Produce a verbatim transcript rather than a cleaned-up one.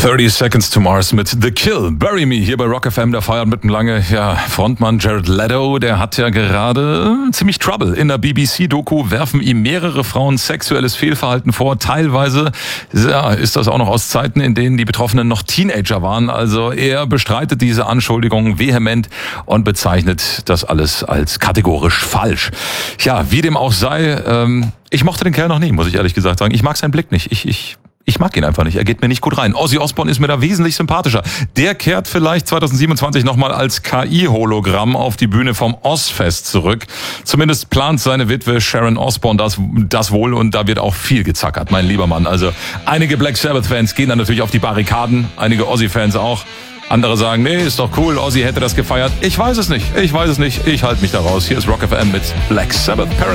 thirty Seconds to Mars mit The Kill, Bury Me, hier bei Rock F M. Der feiert mit einem lange, ja, Frontmann Jared Leto, der hat ja gerade ziemlich Trouble. In der B B C-Doku werfen ihm mehrere Frauen sexuelles Fehlverhalten vor. Teilweise ja, ist das auch noch aus Zeiten, in denen die Betroffenen noch Teenager waren. Also er bestreitet diese Anschuldigungen vehement und bezeichnet das alles als kategorisch falsch. Ja, wie dem auch sei, ähm, ich mochte den Kerl noch nie, muss ich ehrlich gesagt sagen. Ich mag seinen Blick nicht. Ich, ich Ich mag ihn einfach nicht, er geht mir nicht gut rein. Ozzy Osbourne ist mir da wesentlich sympathischer. Der kehrt vielleicht zwanzig siebenundzwanzig nochmal als K I-Hologramm auf die Bühne vom Ozzfest zurück. Zumindest plant seine Witwe Sharon Osbourne das, das wohl und da wird auch viel gezackert, mein lieber Mann. Also einige Black Sabbath-Fans gehen dann natürlich auf die Barrikaden, einige Ozzy-Fans auch. Andere sagen, nee, ist doch cool, Ozzy hätte das gefeiert. Ich weiß es nicht, ich weiß es nicht, ich halte mich da raus. Hier ist Rock F M mit Black Sabbath Paranoid.